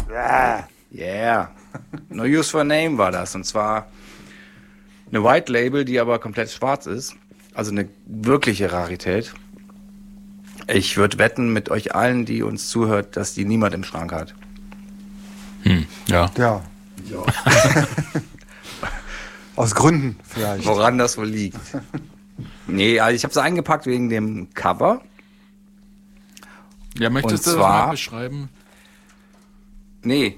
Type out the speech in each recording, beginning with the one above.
Yeah. No Use for a Name war das. Und zwar eine White Label, die aber komplett schwarz ist. Also eine wirkliche Rarität. Ich würde wetten mit euch allen, die uns zuhört, dass die niemand im Schrank hat. Ja. Ja. Aus Gründen vielleicht. Woran das wohl liegt. Nee, also ich habe sie eingepackt wegen dem Cover. Ja, möchtest Und du das zwar- mal beschreiben? Nee.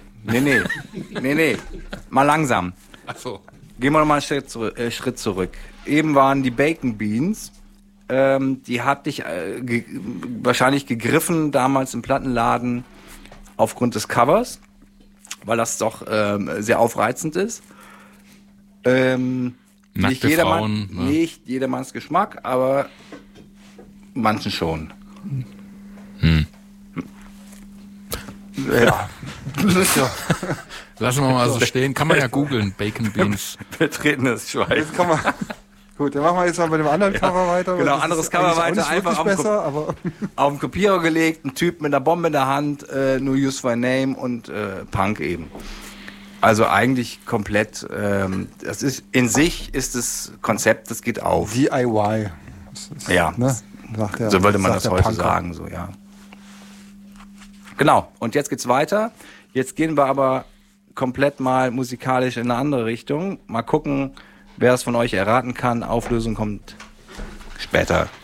Mal langsam. Achso. Gehen wir noch mal einen Schritt zurück. Eben waren die Bacon Beans. Die hatte ich wahrscheinlich gegriffen damals im Plattenladen aufgrund des Covers, weil das doch sehr aufreizend ist. Nackte Frauen. Ne? Nicht jedermanns Geschmack, aber manchen schon. Ja. Lassen wir mal so stehen. Kann man ja googeln, Bacon Beans. Betretenes Schweigen. Jetzt kann man. Gut, dann machen wir jetzt mal bei dem anderen Cover weiter. Genau, Das anderes ist Cover eigentlich weiter, auch nicht einfach wirklich auf dem besser, aber Auf den Kopierer gelegt, ein Typ mit einer Bombe in der Hand, No Use for a Name und Punk eben. Also eigentlich komplett, das ist in sich ist das Konzept, das geht auf. DIY. Das ist, Ja. Ne? Sagt der, So würde man sagt das der heute Punker. sagen, so ja. Genau, und jetzt geht's weiter. Jetzt gehen wir aber komplett mal musikalisch in eine andere Richtung. Mal gucken, wer es von euch erraten kann. Auflösung kommt später.